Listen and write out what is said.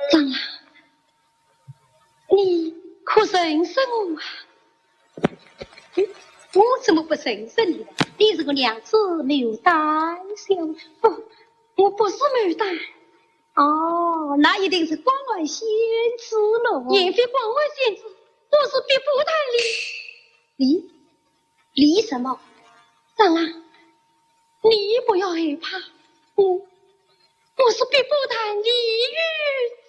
长老，你可认识我啊？我怎么不认识你呢？你是个娘子牡丹小不，我不是牡丹。哦，那一定是关外仙子了。也非关外仙子，我是比不太离什么？长老，你不要害怕，我是比不太离玉。